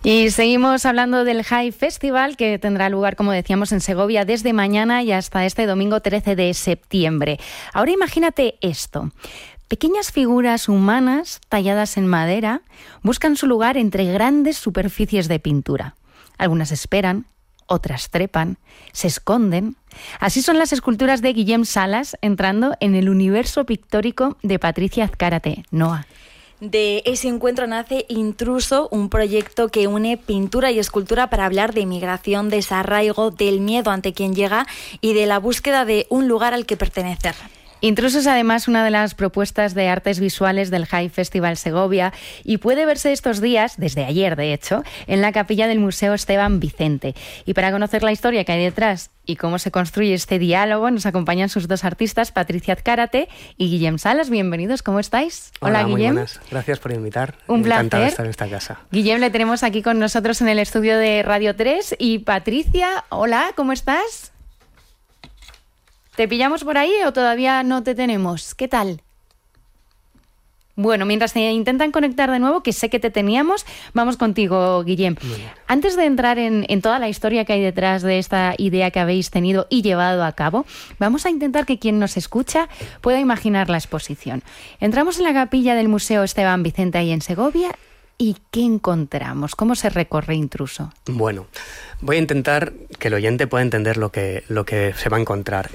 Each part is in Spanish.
Y seguimos hablando del High Festival, que tendrá lugar, como decíamos, en Segovia desde mañana y hasta este domingo 13 de septiembre. Ahora imagínate esto. Pequeñas figuras humanas talladas en madera buscan su lugar entre grandes superficies de pintura. Algunas esperan, otras trepan, se esconden. Así son las esculturas de Guillem Salas entrando en el universo pictórico de Patricia Azcárate. Noa. De ese encuentro nace Intruso, un proyecto que une pintura y escultura para hablar de migración, desarraigo, del miedo ante quien llega y de la búsqueda de un lugar al que pertenecer. Intruso es además una de las propuestas de artes visuales del High Festival Segovia y puede verse estos días, desde ayer de hecho, en la capilla del Museo Esteban Vicente. Y para conocer la historia que hay detrás y cómo se construye este diálogo, nos acompañan sus dos artistas, Patricia Azcárate y Guillem Salas. Bienvenidos, ¿cómo estáis? Hola, Guillem. Muy buenas. Gracias por invitar. Un placer. Encantado de estar en esta casa. Guillem le tenemos aquí con nosotros en el estudio de Radio 3 y Patricia, hola, ¿cómo estás? ¿Te pillamos por ahí o todavía no te tenemos? ¿Qué tal? Bueno, mientras se intentan conectar de nuevo, que sé que te teníamos, vamos contigo, Guillem. Antes de entrar en toda la historia que hay detrás de esta idea que habéis tenido y llevado a cabo, vamos a intentar que quien nos escucha pueda imaginar la exposición. Entramos en la capilla del Museo Esteban Vicente ahí en Segovia. ¿Y qué encontramos? ¿Cómo se recorre Intruso? Bueno, voy a intentar que el oyente pueda entender lo que se va a encontrar.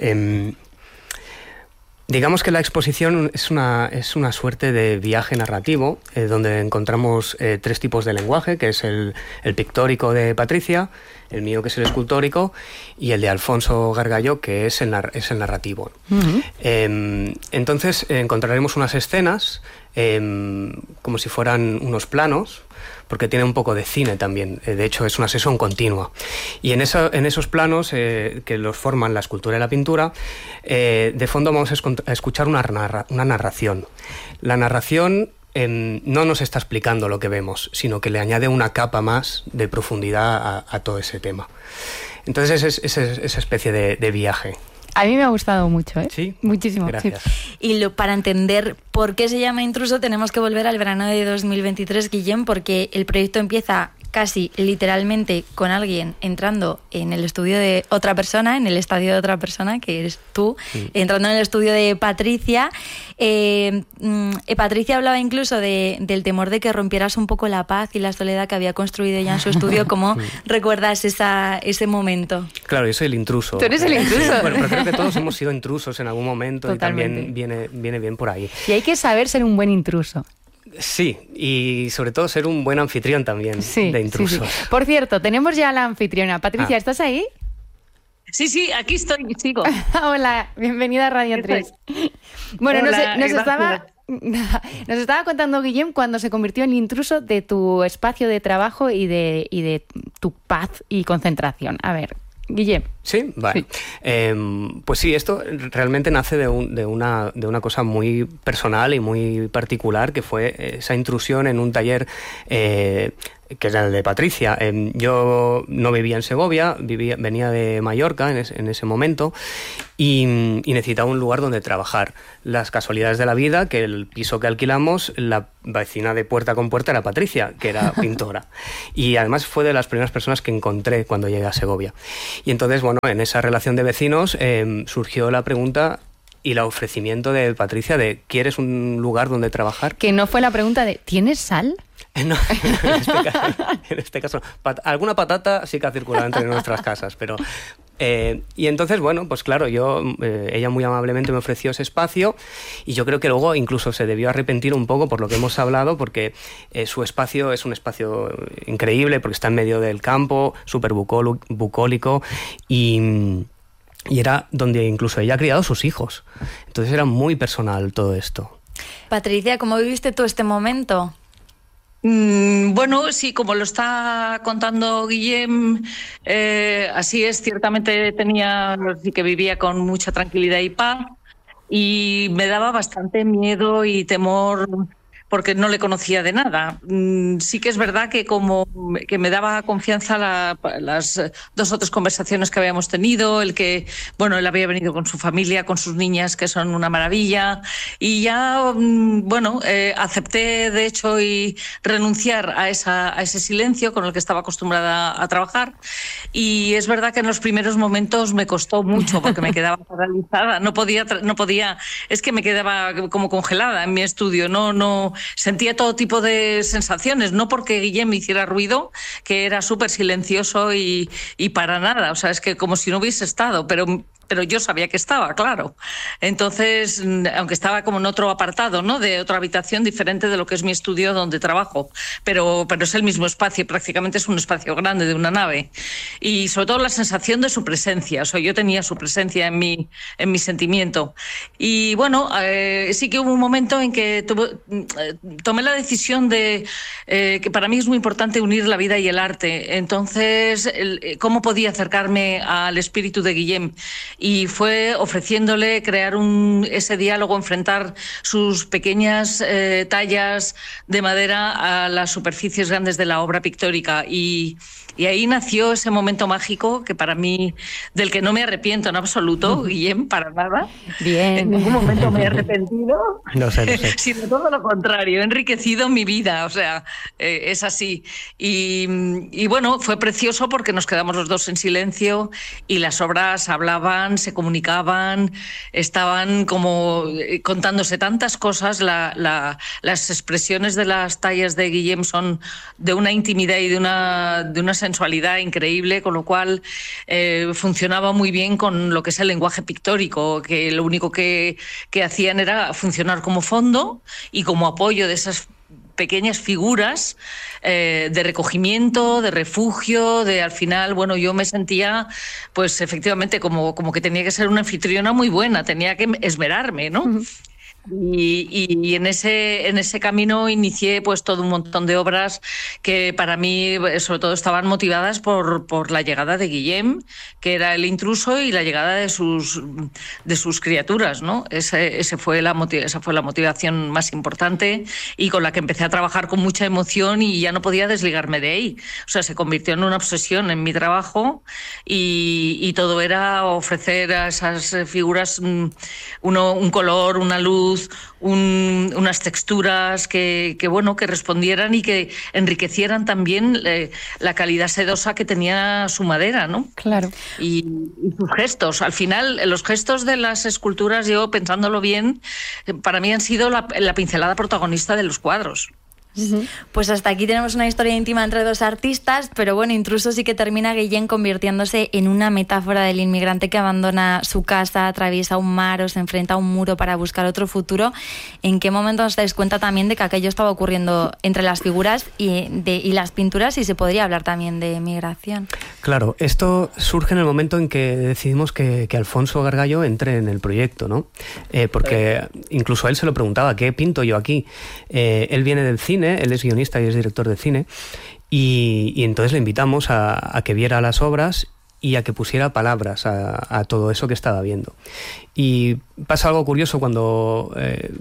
Digamos que la exposición es una suerte de viaje narrativo donde encontramos tres tipos de lenguaje, que es el pictórico de Patricia, el mío que es el escultórico y el de Alfonso Gargallo, que es el narrativo. Uh-huh. Entonces encontraremos unas escenas como si fueran unos planos, porque tiene un poco de cine también. De hecho, es una sesión continua. Y en esos planos que los forman la escultura y la pintura, de fondo vamos a escuchar una narración. La narración no nos está explicando lo que vemos, sino que le añade una capa más de profundidad a todo ese tema. Entonces es esa especie de viaje. A mí me ha gustado mucho, ¿eh? Sí, muchísimo. Gracias. Sí. Y para entender por qué se llama Intruso tenemos que volver al verano de 2023, Guillem, porque el proyecto empieza casi literalmente con alguien entrando en el estudio de otra persona, en el estadio de otra persona, que eres tú, entrando en el estudio de Patricia. Patricia hablaba incluso del temor de que rompieras un poco la paz y la soledad que había construido ella en su estudio. ¿Cómo recuerdas ese momento? Claro, yo soy el intruso. Tú eres el intruso. Bueno, pero creo que todos hemos sido intrusos en algún momento. Totalmente. Y también viene bien por ahí. Y hay que saber ser un buen intruso. Sí, y sobre todo ser un buen anfitrión también de intrusos. Sí. Por cierto, tenemos ya a la anfitriona. Patricia, ¿estás ahí? Sí, aquí estoy, sigo. Hola, bienvenida a Radio 3. Bueno, hola, nos estaba contando Guillem cuando se convirtió en intruso de tu espacio de trabajo y de tu paz y concentración. A ver, Guillem. Sí, vale. Sí. Pues sí, esto realmente nace de una cosa muy personal y muy particular, que fue esa intrusión en un taller que era el de Patricia. Yo no vivía en Segovia, venía de Mallorca en ese momento y necesitaba un lugar donde trabajar. Las casualidades de la vida, que el piso que alquilamos, la vecina de puerta con puerta era Patricia, que era pintora. Y además fue de las primeras personas que encontré cuando llegué a Segovia. Y entonces, bueno, en esa relación de vecinos surgió la pregunta y el ofrecimiento de Patricia de ¿quieres un lugar donde trabajar? Que no fue la pregunta de ¿tienes sal? No, en este caso alguna patata sí que ha circulado entre nuestras casas, pero y entonces, bueno, pues claro, ella muy amablemente me ofreció ese espacio y yo creo que luego incluso se debió arrepentir un poco por lo que hemos hablado, porque su espacio es un espacio increíble, porque está en medio del campo, súper bucólico y era donde incluso ella ha criado sus hijos. Entonces era muy personal todo esto. Patricia, ¿cómo viviste tú este momento? Bueno, sí, como lo está contando Guillem, así es, ciertamente sí que vivía con mucha tranquilidad y paz y me daba bastante miedo y temor porque no le conocía de nada. Sí que es verdad que como que me daba confianza las 2 o 3 conversaciones que habíamos tenido, el que, bueno, él había venido con su familia, con sus niñas, que son una maravilla, y ya, bueno, acepté, de hecho, y renunciar a ese silencio con el que estaba acostumbrada a trabajar. Y es verdad que en los primeros momentos me costó mucho porque me quedaba paralizada, no podía, es que me quedaba como congelada en mi estudio, no sentía todo tipo de sensaciones, no porque Guillem me hiciera ruido, que era súper silencioso y para nada, o sea, es que como si no hubiese estado, pero yo sabía que estaba, claro. Entonces, aunque estaba como en otro apartado, ¿no?, de otra habitación diferente de lo que es mi estudio donde trabajo, pero es el mismo espacio, prácticamente es un espacio grande de una nave. Y sobre todo la sensación de su presencia, o sea, yo tenía su presencia en mi sentimiento. Y bueno, sí que hubo un momento en que tomé la decisión de que para mí es muy importante unir la vida y el arte. Entonces, ¿cómo podía acercarme al espíritu de Guillem? Y fue ofreciéndole crear ese diálogo, enfrentar sus pequeñas tallas de madera a las superficies grandes de la obra pictórica. Y ahí nació ese momento mágico que para mí, del que no me arrepiento en absoluto, Guillem, para nada. Bien. En ningún momento me he arrepentido. No sé. Sino todo lo contrario, he enriquecido mi vida, o sea, es así. Y bueno, fue precioso porque nos quedamos los dos en silencio y las obras hablaban, se comunicaban, estaban como contándose tantas cosas. Las expresiones de las tallas de Guillem son de una intimidad y de una sensualidad increíble, con lo cual funcionaba muy bien con lo que es el lenguaje pictórico, que lo único que hacían era funcionar como fondo y como apoyo de esas pequeñas figuras de recogimiento, de refugio, al final, bueno, yo me sentía, pues efectivamente, como que tenía que ser una anfitriona muy buena, tenía que esmerarme, ¿no? Uh-huh. Y en ese camino inicié pues todo un montón de obras que para mí sobre todo estaban motivadas por la llegada de Guillem, que era el intruso, y la llegada de sus criaturas, ¿no? Esa fue la motivación más importante y con la que empecé a trabajar con mucha emoción y ya no podía desligarme de ahí. O sea, se convirtió en una obsesión en mi trabajo y todo era ofrecer a esas figuras un color, una luz, unas texturas que respondieran y que enriquecieran también la calidad sedosa que tenía su madera, ¿no? Claro. Y sus gestos. Al final, los gestos de las esculturas, yo pensándolo bien, para mí han sido la pincelada protagonista de los cuadros. Pues hasta aquí tenemos una historia íntima entre 2 artistas, pero bueno, Intruso sí que termina Guillem convirtiéndose en una metáfora del inmigrante que abandona su casa, atraviesa un mar o se enfrenta a un muro para buscar otro futuro. ¿En qué momento os dais cuenta también de que aquello estaba ocurriendo entre las figuras y las pinturas, y se podría hablar también de migración? Claro, esto surge en el momento en que decidimos que Alfonso Gargallo entre en el proyecto, ¿no? Porque incluso a él se lo preguntaba, ¿qué pinto yo aquí? Él viene del cine, él es guionista y es director de cine, y entonces le invitamos a que viera las obras y a que pusiera palabras a todo eso que estaba viendo. Y pasa algo curioso cuando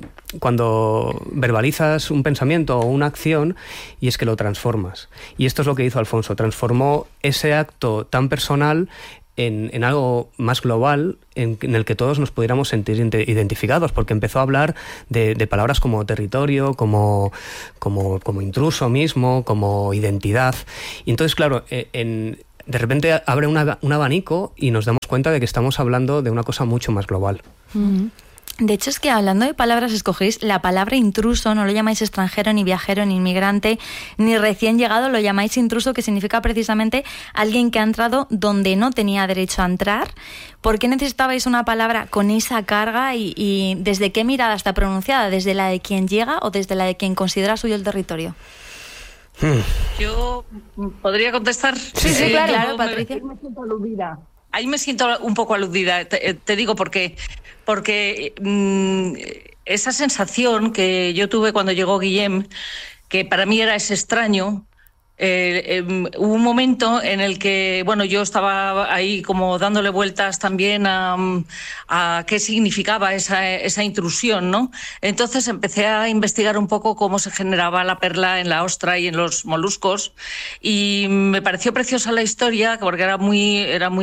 verbalizas un pensamiento o una acción, y es que lo transformas. Y esto es lo que hizo Alfonso, transformó ese acto tan personal en algo más global, en el que todos nos pudiéramos sentir identificados, porque empezó a hablar de palabras como territorio, como intruso mismo, como identidad. Y entonces, claro, de repente abre un abanico y nos damos cuenta de que estamos hablando de una cosa mucho más global. Mm-hmm. De hecho, es que hablando de palabras, escogéis la palabra intruso, no lo llamáis extranjero, ni viajero, ni inmigrante, ni recién llegado, lo llamáis intruso, que significa precisamente alguien que ha entrado donde no tenía derecho a entrar. ¿Por qué necesitabais una palabra con esa carga y desde qué mirada está pronunciada? ¿Desde la de quien llega o desde la de quien considera suyo el territorio? Yo podría contestar. Sí, claro, Patricia. Me siento aludida. Ahí me siento un poco aludida, te digo porque esa sensación que yo tuve cuando llegó Guillem, que para mí era ese extraño, hubo un momento en el que, bueno, yo estaba ahí como dándole vueltas también a qué significaba esa intrusión, ¿no? Entonces empecé a investigar un poco cómo se generaba la perla en la ostra y en los moluscos, y me pareció preciosa la historia porque era muy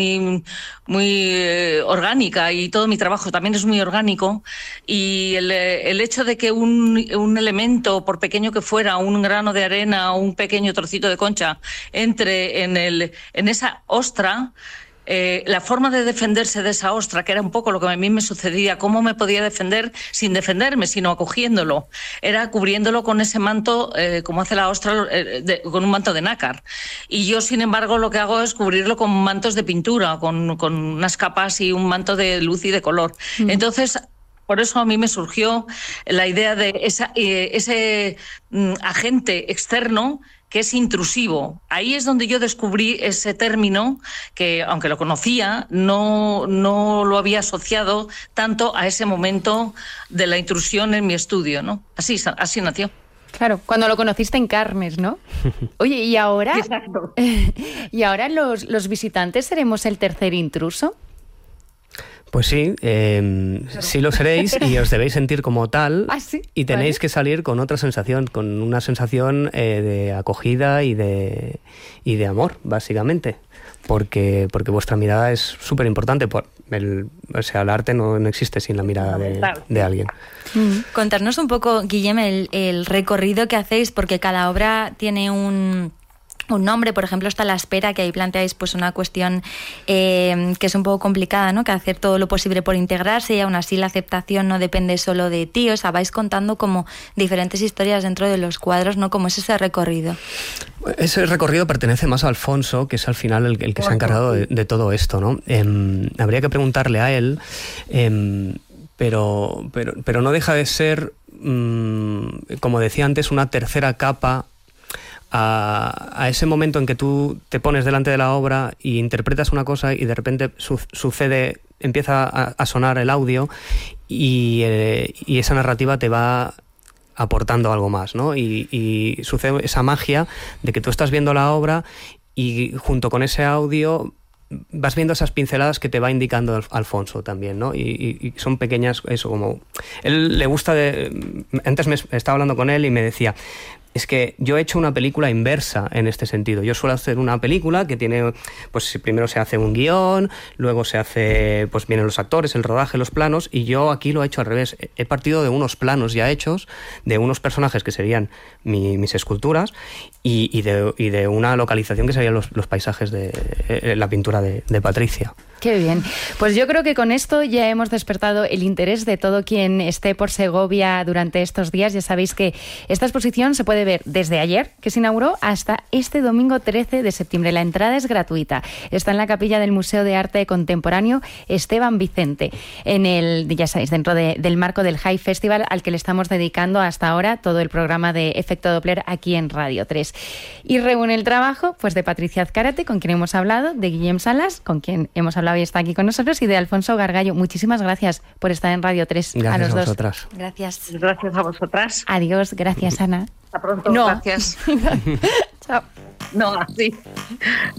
orgánica, y todo mi trabajo también es muy orgánico, y el hecho de que un elemento, por pequeño que fuera, un grano de arena o un pequeño trocito de concha, entre en esa ostra, la forma de defenderse de esa ostra, que era un poco lo que a mí me sucedía, cómo me podía defender sin defenderme, sino acogiéndolo, era cubriéndolo con ese manto, como hace la ostra, con un manto de nácar. Y yo, sin embargo, lo que hago es cubrirlo con mantos de pintura, con unas capas y un manto de luz y de color. Entonces, por eso a mí me surgió la idea de ese agente externo que es intrusivo. Ahí es donde yo descubrí ese término que, aunque lo conocía, no lo había asociado tanto a ese momento de la intrusión en mi estudio, ¿no? Así nació. Claro, cuando lo conociste en carnes, ¿no? Oye, ¿y ahora? Exacto. ¿Y ahora los visitantes seremos el tercer intruso? Pues sí, sí lo seréis, y os debéis sentir como tal. ¿Ah, sí? Y tenéis que salir con otra sensación, con una sensación de acogida y de amor, básicamente. Porque vuestra mirada es súper importante. O sea, el arte no existe sin la mirada de alguien. Contarnos un poco, Guillem, el recorrido que hacéis, porque cada obra tiene un nombre. Por ejemplo, está La Espera, que ahí planteáis pues una cuestión que es un poco complicada, ¿no? Que hacer todo lo posible por integrarse, y aún así la aceptación no depende solo de ti. O sea, vais contando como diferentes historias dentro de los cuadros, ¿no? ¿Cómo es ese recorrido? Ese recorrido pertenece más a Alfonso, que es al final el que se ha encargado de todo esto, ¿no? Habría que preguntarle a él, pero no deja de ser, como decía antes, una tercera capa a ese momento en que tú te pones delante de la obra y interpretas una cosa, y de repente empieza a sonar el audio, y esa narrativa te va aportando algo más, ¿no? Y sucede esa magia de que tú estás viendo la obra y junto con ese audio vas viendo esas pinceladas que te va indicando Alfonso también, ¿no? Y son pequeñas, eso, como... Él le gusta Antes me estaba hablando con él y me decía... Es que yo he hecho una película inversa en este sentido. Yo suelo hacer una película que tiene, pues primero se hace un guión, luego se hace, pues vienen los actores, el rodaje, los planos, y yo aquí lo he hecho al revés. He partido de unos planos ya hechos, de unos personajes que serían mis esculturas, y de una localización que serían los paisajes de la pintura de Patricia. Qué bien. Pues yo creo que con esto ya hemos despertado el interés de todo quien esté por Segovia durante estos días. Ya sabéis que esta exposición se puede ver desde ayer, que se inauguró, hasta este domingo 13 de septiembre. La entrada es gratuita. Está en la capilla del Museo de Arte Contemporáneo Esteban Vicente, ya sabéis, dentro del marco del High Festival, al que le estamos dedicando hasta ahora todo el programa de Efecto Doppler aquí en Radio 3. Y reúne el trabajo pues de Patricia Azcárate, con quien hemos hablado, de Guillem Salas, con quien hemos hablado y está aquí con nosotros, y de Alfonso Gargallo. Muchísimas gracias por estar en Radio 3. Gracias a los dos. Vosotras. Gracias. Gracias a vosotras. Adiós, gracias, Ana. Hasta pronto, no. Gracias. Chao. No, así.